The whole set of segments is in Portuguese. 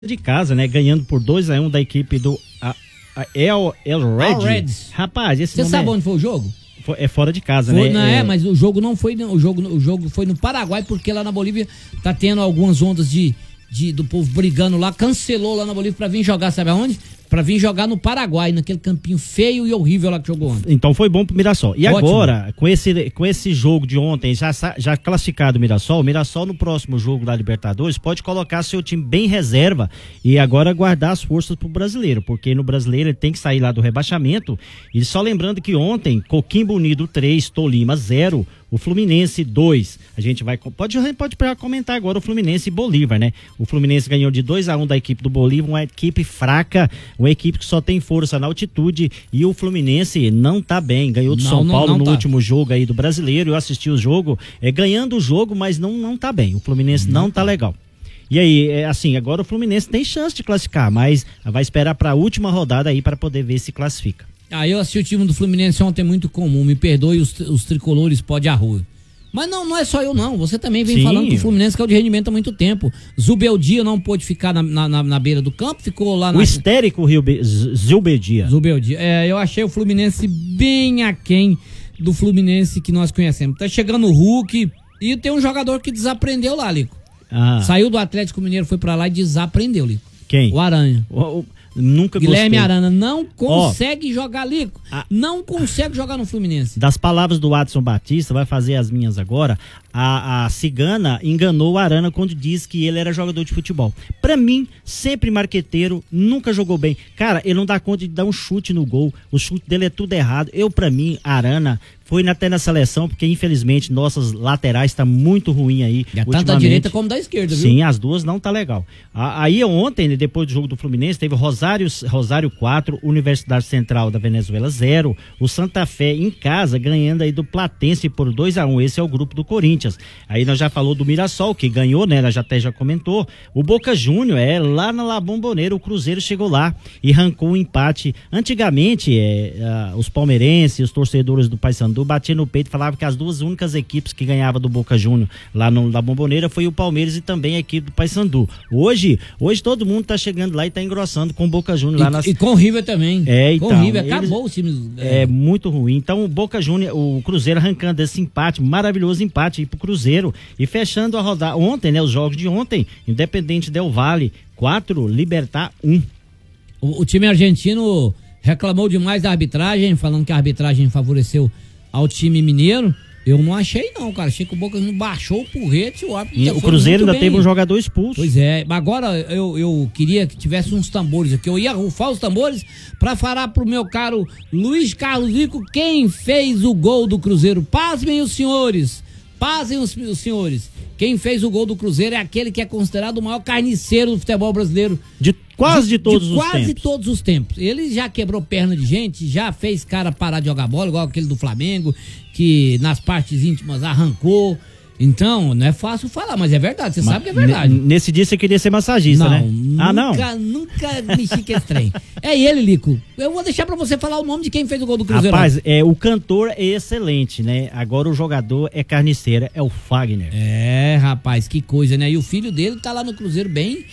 de casa, né? Ganhando por 2-1 da equipe do El Reds. Rapaz, esse Você sabe onde foi o jogo? É fora de casa, foi, né? Mas o jogo não foi. O jogo foi no Paraguai, porque lá na Bolívia tá tendo algumas ondas do povo brigando lá. Cancelou lá na Bolívia pra vir jogar, sabe aonde? Pra vir jogar no Paraguai, naquele campinho feio e horrível lá que jogou ontem. Então foi bom pro Mirassol. E ótimo. Agora, com esse jogo de ontem, já classificado o Mirassol no próximo jogo da Libertadores pode colocar seu time bem reserva e agora guardar as forças pro brasileiro, porque no brasileiro ele tem que sair lá do rebaixamento. E só lembrando que ontem, Coquimbo Unido 3, Tolima 0, o Fluminense 2. A gente pode comentar agora o Fluminense e Bolívar, né? O Fluminense ganhou de 2-1 da equipe do Bolívar, uma equipe fraca, uma equipe que só tem força na altitude, e o Fluminense não tá bem, ganhou do São Paulo no último jogo aí do Brasileiro. Eu assisti o jogo, ganhando o jogo, mas não tá bem, o Fluminense não tá legal. E aí, assim, agora o Fluminense tem chance de classificar, mas vai esperar pra última rodada aí para poder ver se classifica. Eu assisti o time do Fluminense ontem, muito comum, me perdoe os tricolores pó de arroz. Mas não é só eu não, você também vem falando que o Fluminense caiu de rendimento há muito tempo. Zubeldia não pôde ficar na beira do campo, ficou lá o histérico Zubeldia. Eu achei o Fluminense bem aquém do Fluminense que nós conhecemos. Tá chegando o Hulk e tem um jogador que desaprendeu lá, Lico. Saiu do Atlético Mineiro, foi pra lá e desaprendeu, Lico. Quem? O Aranha. Nunca Guilherme gostei. Arana não consegue jogar, Lico. Não consegue jogar no Fluminense. Das palavras do Adson Batista, vai fazer as minhas agora. A Cigana enganou o Arana quando disse que ele era jogador de futebol. Pra mim, sempre marqueteiro, nunca jogou bem. Cara, ele não dá conta de dar um chute no gol. O chute dele é tudo errado. Pra mim, Arana foi até na seleção, porque infelizmente nossas laterais tá muito ruim aí. Tanto da direita como da esquerda, viu? Sim, as duas não tá legal. Aí ontem, depois do jogo do Fluminense, teve Rosário 4, Universidade Central da Venezuela 0, o Santa Fé em casa ganhando aí do Platense por 2-1. Esse é o grupo do Corinthians. Aí nós já falou do Mirassol, que ganhou, né? Nós já comentou. O Boca Júnior lá na La Bombonera, o Cruzeiro chegou lá e arrancou um empate. Antigamente, os palmeirenses, os torcedores do Paysandu batiam no peito e falavam que as duas únicas equipes que ganhavam do Boca Júnior lá no La Bombonera foi o Palmeiras e também a equipe do Paysandu. Hoje todo mundo tá chegando lá e tá engrossando com o Boca Júnior lá e com o River também. Então, com o River, acabou o time. É muito ruim. Então o Boca Júnior, o Cruzeiro arrancando esse empate, maravilhoso empate aí pro Cruzeiro e fechando a rodada ontem, né? Os jogos de ontem, Independente Del Valle 4, Libertad 1. O time argentino reclamou demais da arbitragem, falando que a arbitragem favoreceu ao time mineiro. Eu não achei não, cara. Achei que o Boca baixou o porrete. O Cruzeiro ainda teve um jogador expulso. Pois é. Agora eu queria que tivesse uns tambores aqui. Eu ia rufar os tambores pra falar pro meu caro Luiz Carlos Rico quem fez o gol do Cruzeiro. Pasmem os senhores. Pasmem os senhores. Quem fez o gol do Cruzeiro é aquele que é considerado o maior carniceiro do futebol brasileiro. De todos os tempos. Ele já quebrou perna de gente, já fez cara parar de jogar bola, igual aquele do Flamengo, que nas partes íntimas arrancou. Então, não é fácil falar, mas é verdade, você sabe que é verdade. Nesse dia você queria ser massagista, né? Nunca mexi com esse trem. É ele, Lico. Eu vou deixar pra você falar o nome de quem fez o gol do Cruzeiro. Rapaz, o cantor é excelente, né? Agora o jogador é carniceiro, é o Fagner. Rapaz, que coisa, né? E o filho dele tá lá no Cruzeiro bem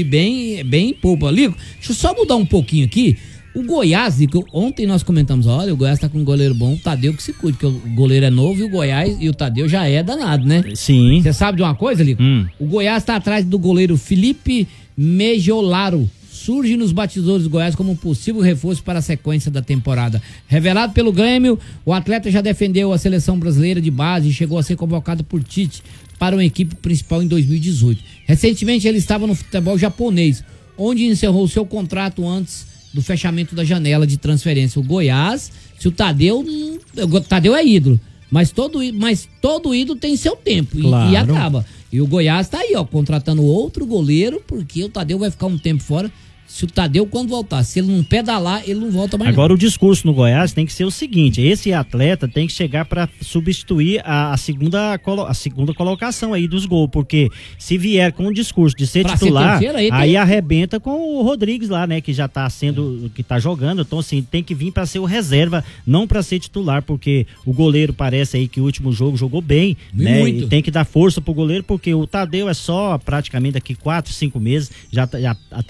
poupa. Lico, deixa eu só mudar um pouquinho aqui. O Goiás, ontem nós comentamos, olha, o Goiás tá com um goleiro bom, o Tadeu que se cuide, porque o goleiro é novo e o Goiás e o Tadeu já é danado, né? Sim. Você sabe de uma coisa, Lico? O Goiás tá atrás do goleiro Felipe Mejolaro. Surge nos batidores do Goiás como um possível reforço para a sequência da temporada. Revelado pelo Grêmio, o atleta já defendeu a seleção brasileira de base e chegou a ser convocado por Tite para uma equipe principal em 2018. Recentemente ele estava no futebol japonês, onde encerrou seu contrato antes do fechamento da janela de transferência. O Goiás, se o Tadeu é ídolo, mas todo ídolo tem seu tempo, claro. e acaba. E o Goiás tá aí, contratando outro goleiro, porque o Tadeu vai ficar um tempo fora. Se o Tadeu, quando voltar, se ele não pedalar, ele não volta mais. Agora, o discurso no Goiás tem que ser o seguinte: esse atleta tem que chegar para substituir a segunda colocação aí dos gols, porque se vier com o discurso de ser titular, aí arrebenta com o Rodrigues lá, né, que já tá que tá jogando. Então, assim, tem que vir para ser o reserva, não para ser titular, porque o goleiro parece aí que o último jogo jogou bem, né? Muito. E tem que dar força pro goleiro, porque o Tadeu é só praticamente daqui 4, 5 meses, já